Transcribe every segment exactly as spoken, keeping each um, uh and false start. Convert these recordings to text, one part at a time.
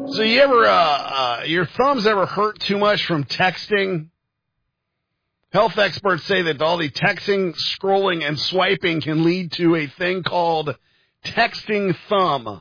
So you ever, uh, uh, your thumbs ever hurt too much from texting? Health experts say that all the texting, scrolling, and swiping can lead to a thing called texting thumb.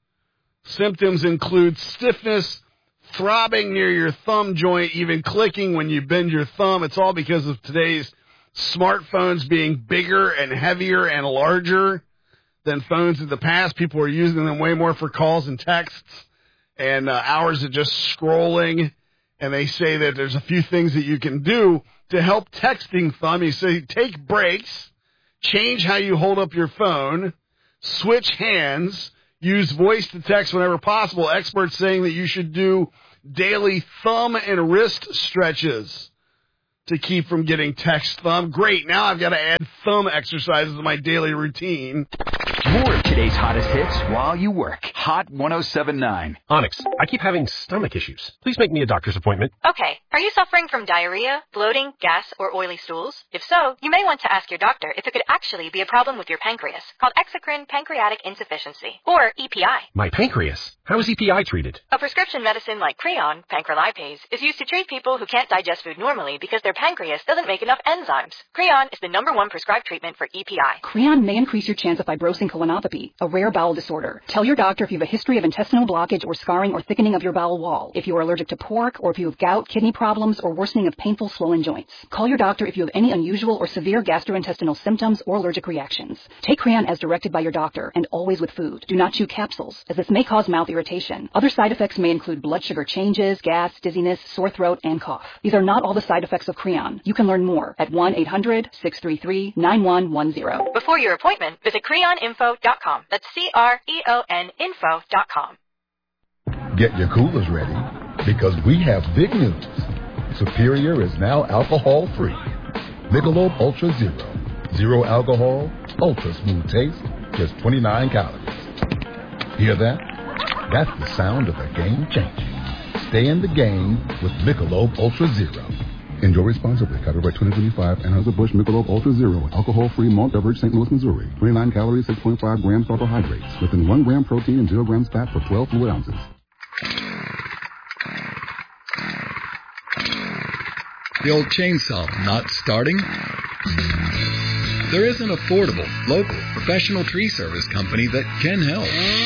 Symptoms include stiffness, throbbing near your thumb joint, even clicking when you bend your thumb. It's all because of today's smartphones being bigger and heavier and larger than phones in the past. People are using them way more for calls and texts and uh, hours of just scrolling. And they say that there's a few things that you can do to help texting thumb. You say take breaks, change how you hold up your phone, switch hands, use voice to text whenever possible. Experts saying that you should do daily thumb and wrist stretches to keep from getting text thumb. Great, now I've got to add thumb exercises to my daily routine. More of today's hottest hits while you work. Hot one oh seven point nine. Onyx, I keep having stomach issues. Please make me a doctor's appointment. Okay. Are you suffering from diarrhea, bloating, gas, or oily stools? If so, you may want to ask your doctor if it could actually be a problem with your pancreas, called exocrine pancreatic insufficiency, or E P I. My pancreas? How is E P I treated? A prescription medicine like Creon, pancrelipase, is used to treat people who can't digest food normally because their pancreas doesn't make enough enzymes. Creon is the number one prescribed treatment for E P I. Creon may increase your chance of fibrosing colonopathy, a rare bowel disorder. Tell your doctor if you have a history of intestinal blockage or scarring or thickening of your bowel wall, if you are allergic to pork, or if you have gout, kidney problems, or worsening of painful swollen joints. Call your doctor if you have any unusual or severe gastrointestinal symptoms or allergic reactions. Take Creon as directed by your doctor, and always with food. Do not chew capsules, as this may cause mouth irritation. Other side effects may include blood sugar changes, gas, dizziness, sore throat, and cough. These are not all the side effects of Creon. You can learn more at one eight hundred six three three nine one one zero. Before your appointment, visit creon info dot com. That's C R E O N info dot com. Get your coolers ready, because we have big news. Superior is now alcohol-free. Michelob Ultra Zero. Zero alcohol, ultra smooth taste, just twenty-nine calories. Hear that? That's the sound of a game changing. Stay in the game with Michelob Ultra Zero. Enjoy responsibly. Copyright twenty twenty-five. Anheuser-Busch Michelob Ultra Zero. Alcohol-free malt beverage, Saint Louis, Missouri. twenty-nine calories, six point five grams carbohydrates. Within one gram protein and zero grams fat for twelve fluid ounces. The old chainsaw not starting? There is an affordable, local, professional tree service company that can help.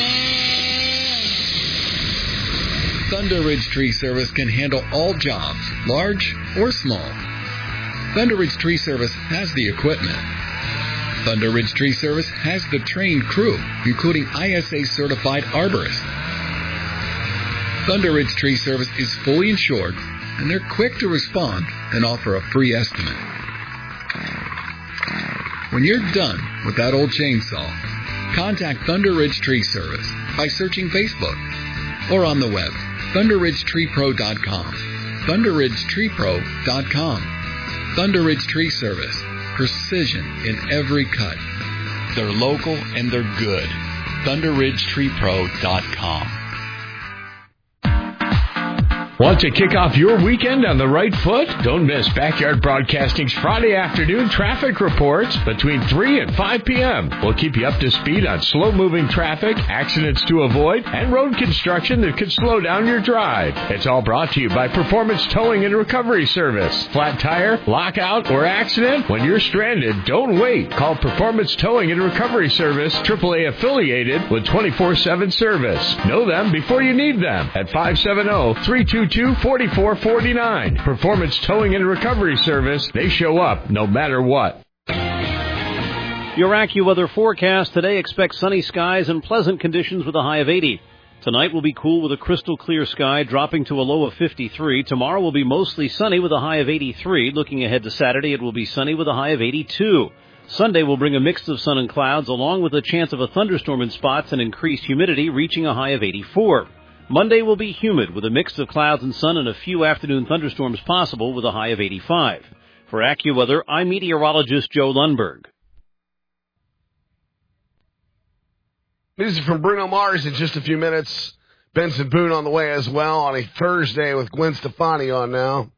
Thunder Ridge Tree Service can handle all jobs, large or small. Thunder Ridge Tree Service has the equipment. Thunder Ridge Tree Service has the trained crew, including I S A-certified arborists. Thunder Ridge Tree Service is fully insured, and they're quick to respond and offer a free estimate. When you're done with that old chainsaw, contact Thunder Ridge Tree Service by searching Facebook or on the web, thunder ridge tree pro dot com. thunder ridge tree pro dot com. Thunder Ridge Tree Service. Precision in every cut. They're local and they're good. thunder ridge tree pro dot com. Want to kick off your weekend on the right foot? Don't miss Backyard Broadcasting's Friday afternoon traffic reports between three and five p.m. We'll keep you up to speed on slow-moving traffic, accidents to avoid, and road construction that could slow down your drive. It's all brought to you by Performance Towing and Recovery Service. Flat tire, lockout, or accident? When you're stranded, don't wait. Call Performance Towing and Recovery Service, triple A affiliated with twenty-four seven service. Know them before you need them at five seven zero, three two two, four four four nine. Performance Towing and Recovery Service. They show up no matter what. Your AccuWeather forecast today expects sunny skies and pleasant conditions with a high of eighty. Tonight will be cool with a crystal clear sky dropping to a low of fifty-three. Tomorrow will be mostly sunny with a high of eighty-three. Looking ahead to Saturday, it will be sunny with a high of eighty-two. Sunday will bring a mix of sun and clouds along with a chance of a thunderstorm in spots and increased humidity reaching a high of eighty-four. Monday will be humid with a mix of clouds and sun and a few afternoon thunderstorms possible with a high of eighty-five. For AccuWeather, I'm meteorologist Joe Lundberg. Music from Bruno Mars in just a few minutes. Benson Boone on the way as well on a Thursday with Gwen Stefani on now.